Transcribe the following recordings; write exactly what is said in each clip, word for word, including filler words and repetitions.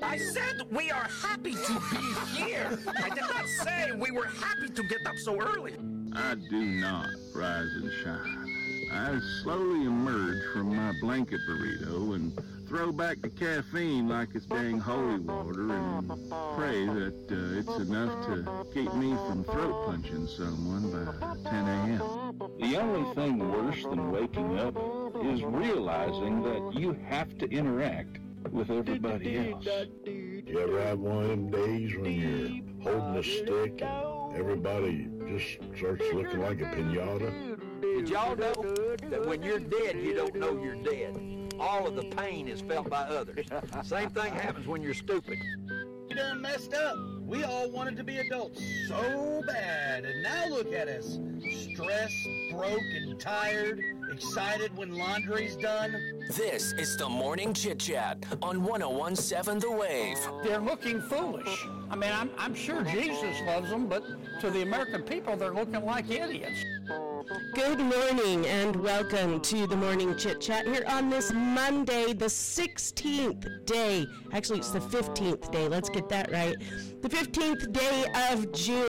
I said we are happy to be here. I did not say we were happy to get up so early. I do not rise and shine. I slowly emerge from my blanket burrito and throw back the caffeine like it's dang holy water and pray that uh, it's enough to keep me from throat punching someone by ten a.m. The only thing worse than waking up is realizing that you have to interact with everybody else. You ever have one of them days when you're holding a stick and everybody just starts looking like a pinata? Did y'all know that when you're dead, you don't know you're dead? All of the pain is felt by others. Same thing happens when you're stupid. We done messed up. We all wanted to be adults so bad, and now look at us. Stressed, broke, and tired, excited when laundry's done. This is the Morning Chit Chat on one oh one point seven The Wave. They're looking foolish. I mean, I'm, I'm sure Jesus loves them, but to the American people, they're looking like idiots. Good morning and welcome to the Morning Chit Chat here on this Monday, the sixteenth day. Actually, it's the fifteenth day. Let's get that right. The fifteenth day of June.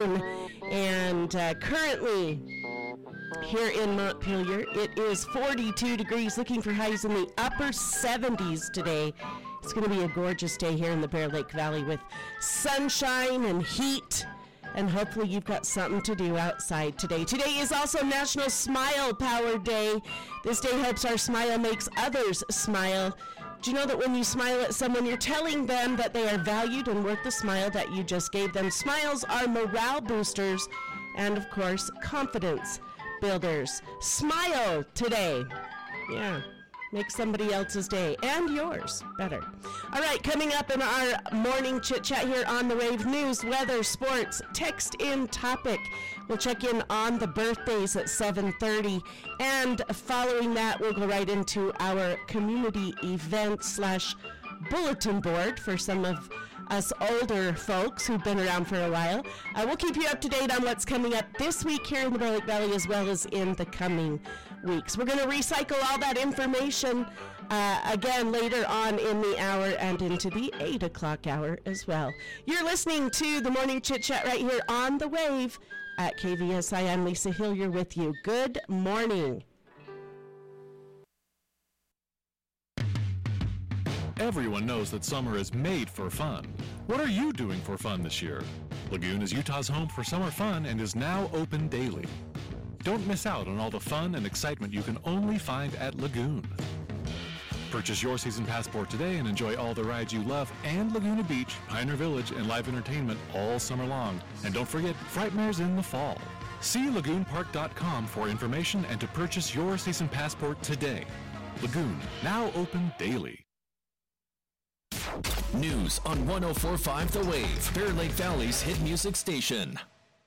And uh, currently here in Montpelier, it is forty-two degrees, looking for highs in the upper seventies today. It's going to be a gorgeous day here in the Bear Lake Valley with sunshine and heat. And hopefully you've got something to do outside today. Today is also National Smile Power Day. This day hopes our smile makes others smile. Do you know that when you smile at someone, you're telling them that they are valued and worth the smile that you just gave them? Smiles are morale boosters and, of course, confidence builders. Smile today. Yeah. Make somebody else's day and yours better. All right, coming up in our morning chit chat here on the Wave, news, weather, sports, text in topic. We'll check in on the birthdays at seven thirty, and following that, we'll go right into our community event slash bulletin board for some of us older folks who've been around for a while. Uh, we'll keep you up to date on what's coming up this week here in the Bear Lake Valley as well as in the coming weeks. We're going to recycle all that information uh, again later on in the hour and into the eight o'clock hour as well. You're listening to the Morning Chit Chat right here on the Wave at K V S I. I'm Lisa Hillier with you. Good morning. Everyone knows that summer is made for fun. What are you doing for fun this year? Lagoon is Utah's home for summer fun and is now open daily. Don't miss out on all the fun and excitement you can only find at Lagoon. Purchase your season passport today and enjoy all the rides you love and Laguna Beach, Pioneer Village, and live entertainment all summer long. And don't forget, Frightmares in the fall. See lagoon park dot com for information and to purchase your season passport today. Lagoon, now open daily. News on one oh four point five The Wave, Bear Lake Valley's hit music station.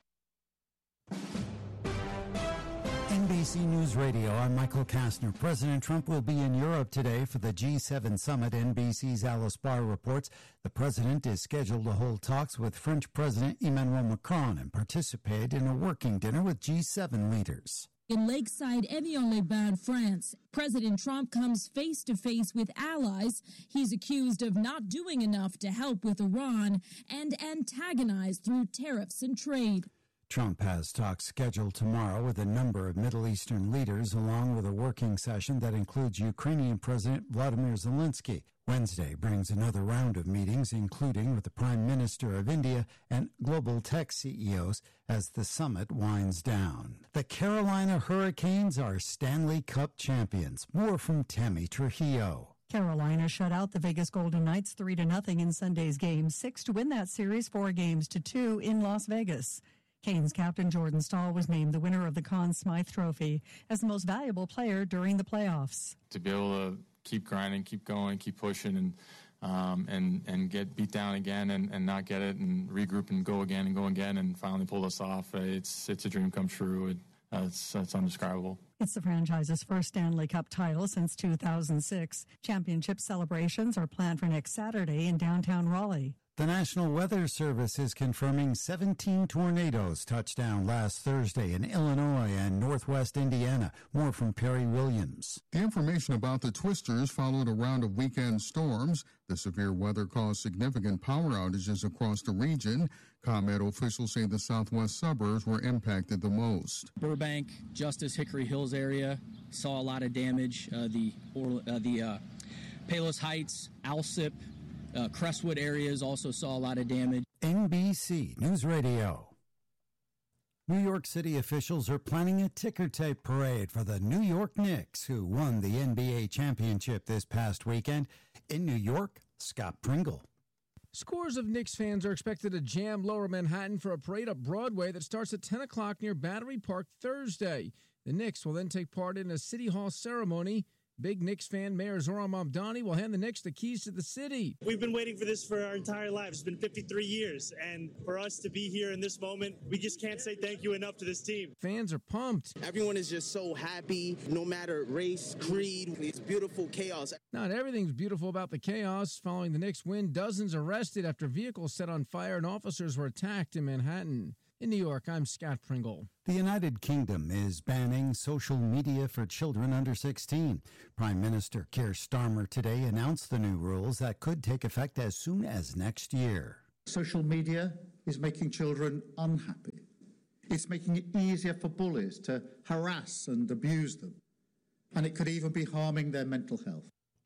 N B C News Radio, I'm Michael Kastner. President Trump will be in Europe today for the G seven summit. N B C's Alice Barr reports the president is scheduled to hold talks with French President Emmanuel Macron and participate in a working dinner with G seven leaders. In Lakeside, Evian-les-Bains, France, President Trump comes face-to-face with allies he's accused of not doing enough to help with Iran and antagonize through tariffs and trade. Trump has talks scheduled tomorrow with a number of Middle Eastern leaders, along with a working session that includes Ukrainian President Vladimir Zelensky. Wednesday brings another round of meetings, including with the Prime Minister of India and global tech C E Os, as the summit winds down. The Carolina Hurricanes are Stanley Cup champions. More from Tammy Trujillo. Carolina shut out the Vegas Golden Knights three to nothing in Sunday's Game six to win that series four games to two in Las Vegas. Canes captain Jordan Stahl was named the winner of the Conn Smythe Trophy as the most valuable player during the playoffs. To be able to keep grinding, keep going, keep pushing, and um, and and get beat down again and, and not get it, and regroup and go again and go again, and finally pull us off. It's it's a dream come true. It, uh, it's it's undescribable. It's the franchise's first Stanley Cup title since two thousand six. Championship celebrations are planned for next Saturday in downtown Raleigh. The National Weather Service is confirming seventeen tornadoes touched down last Thursday in Illinois and northwest Indiana. More from Perry Williams. The information about the twisters followed a round of weekend storms. The severe weather caused significant power outages across the region. ComEd officials say the southwest suburbs were impacted the most. Burbank, Justice, Hickory Hills area saw a lot of damage. Uh, the or, uh, the uh, Palos Heights, Alsip, Uh, Crestwood areas also saw a lot of damage. N B C News Radio. New York City officials are planning a ticker tape parade for the New York Knicks, who won the N B A championship this past weekend. In New York, Scott Pringle. Scores of Knicks fans are expected to jam Lower Manhattan for a parade up Broadway that starts at ten o'clock near Battery Park Thursday. The Knicks will then take part in a City Hall ceremony. Big Knicks fan Mayor Zoran Mamdani will hand the Knicks the keys to the city. We've been waiting for this for our entire lives. It's been fifty-three years, and for us to be here in this moment, we just can't say thank you enough to this team. Fans are pumped. Everyone is just so happy, no matter race, creed. It's beautiful chaos. Not everything's beautiful about the chaos. Following the Knicks win, dozens arrested after vehicles set on fire and officers were attacked in Manhattan. In New York, I'm Scott Pringle. The United Kingdom is banning social media for children under sixteen. Prime Minister Keir Starmer today announced the new rules that could take effect as soon as next year. Social media is making children unhappy. It's making it easier for bullies to harass and abuse them. And it could even be harming their mental health.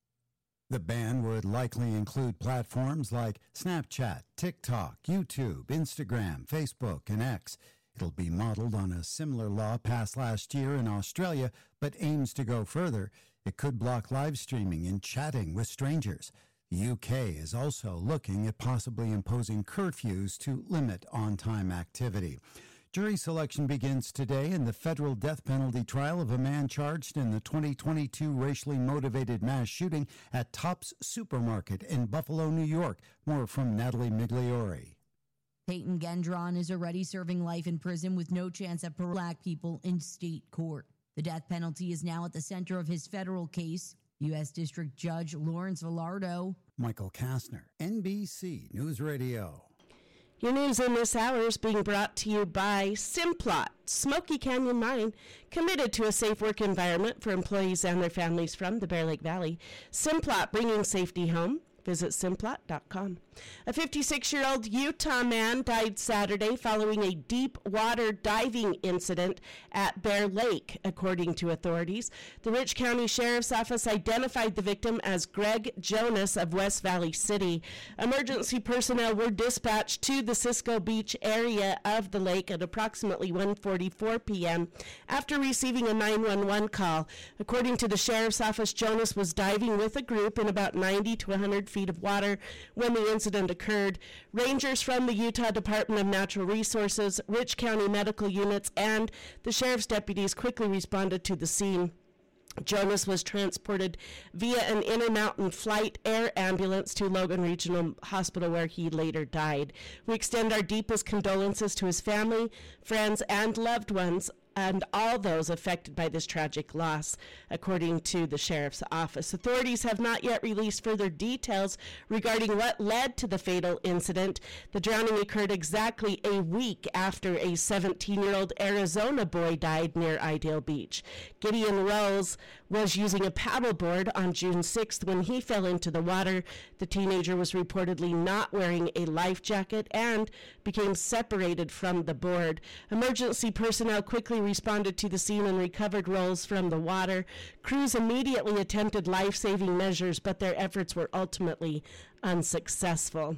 The ban would likely include platforms like Snapchat, TikTok, YouTube, Instagram, Facebook, and X. It'll be modeled on a similar law passed last year in Australia, but aims to go further. It could block live streaming and chatting with strangers. The U K is also looking at possibly imposing curfews to limit on-time activity. Jury selection begins today in the federal death penalty trial of a man charged in the twenty twenty-two racially motivated mass shooting at Tops Supermarket in Buffalo, New York. More from Natalie Migliori. Peyton Gendron is already serving life in prison with no chance at black people in state court. The death penalty is now at the center of his federal case. U S District Judge Lawrence Villardo. Michael Kastner, N B C News Radio. Your news in this hour is being brought to you by Simplot, Smoky Canyon Mine, committed to a safe work environment for employees and their families from the Bear Lake Valley. Simplot, bringing safety home. Visit Simplot dot com. A fifty-six-year-old Utah man died Saturday following a deep water diving incident at Bear Lake, according to authorities. The Rich County Sheriff's Office identified the victim as Greg Jonas of West Valley City. Emergency personnel were dispatched to the Cisco Beach area of the lake at approximately one forty-four p.m. after receiving a nine one one call. According to the Sheriff's Office, Jonas was diving with a group in about ninety to one hundred feet of water when the incident occurred. Rangers from the Utah Department of Natural Resources, Rich County medical units, and the sheriff's deputies quickly responded to the scene. Jonas was transported via an Intermountain Flight air ambulance to Logan Regional Hospital, where he later died. We extend our deepest condolences to his family, friends, and loved ones, and all those affected by this tragic loss, according to the Sheriff's Office. Authorities have not yet released further details regarding what led to the fatal incident. The drowning occurred exactly a week after a seventeen-year-old Arizona boy died near Ideal Beach. Gideon Rose was using a paddleboard on June sixth when he fell into the water. The teenager was reportedly not wearing a life jacket and became separated from the board. Emergency personnel quickly responded to the scene and recovered Rose from the water. Crews immediately attempted life-saving measures, but their efforts were ultimately unsuccessful.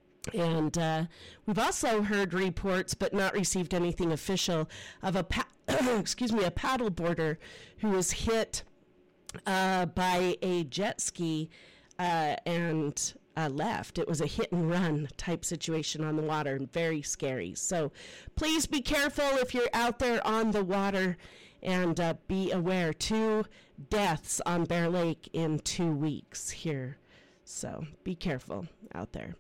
And uh, we've also heard reports, but not received anything official, of a pa- excuse me, a paddleboarder who was hit uh, by a jet ski uh, and uh, left. It was a hit and run type situation on the water, and very scary. So please be careful if you're out there on the water, and uh, be aware. Two deaths on Bear Lake in two weeks here. So be careful out there.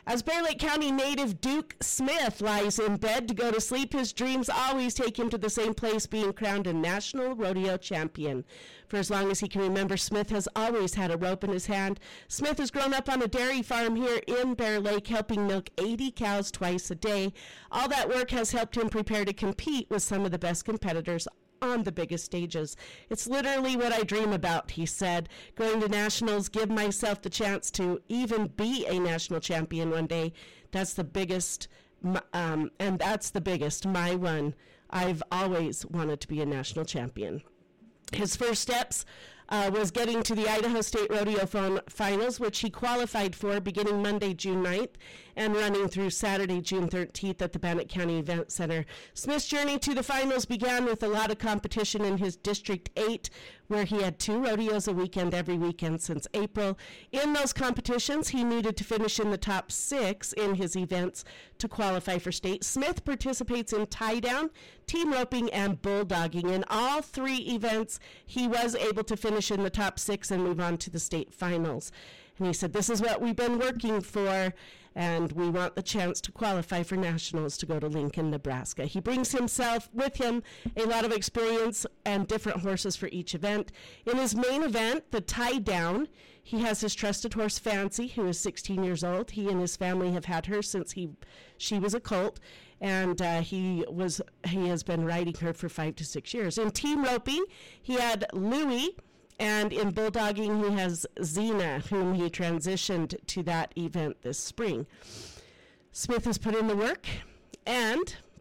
As Bear Lake County native Duke Smith lies in bed to go to sleep, his dreams always take him to the same place, being crowned a national rodeo champion. For as long as he can remember, Smith has always had a rope in his hand. Smith has grown up on a dairy farm here in Bear Lake, helping milk eighty cows twice a day. All that work has helped him prepare to compete with some of the best competitors on the biggest stages. It's literally what I dream about, he said. Going to nationals, give myself the chance to even be a national champion one day. That's the biggest, um, and that's the biggest, my one. I've always wanted to be a national champion. His first steps uh, was getting to the Idaho State Rodeo Finals, which he qualified for beginning Monday, June ninth, and running through Saturday, June thirteenth at the Bannock County Event Center. Smith's journey to the finals began with a lot of competition in his District eight, where he had two rodeos a weekend every weekend since April. In those competitions, he needed to finish in the top six in his events to qualify for state. Smith participates in tie-down, team roping, and bulldogging. In all three events, he was able to finish in the top six and move on to the state finals. And he said, this is what we've been working for, and we want the chance to qualify for nationals to go to Lincoln, Nebraska. He brings himself with him a lot of experience and different horses for each event. In his main event, the tie down, he has his trusted horse Fancy, who is sixteen years old. He and his family have had her since he she was a colt, and uh, he was he has been riding her for five to six years. In team roping, he had Louie. And in bulldogging, he has Xena, whom he transitioned to that event this spring. Smith has put in the work, and